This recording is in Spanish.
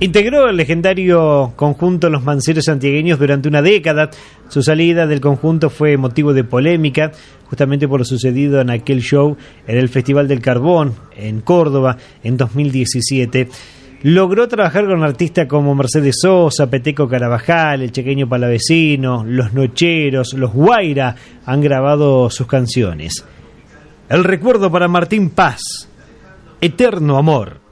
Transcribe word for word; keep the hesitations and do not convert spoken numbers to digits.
Integró el legendario conjunto Los Manceros Santiagueños durante una década. Su salida del conjunto fue motivo de polémica, justamente por lo sucedido en aquel show en el Festival del Carbón, en Córdoba, en dos mil diecisiete. Logró trabajar con artistas como Mercedes Sosa, Peteco Carabajal, El Chequeño Palavecino, Los Nocheros, Los Guaira han grabado sus canciones. El recuerdo para Martín Paz, Eterno Amor.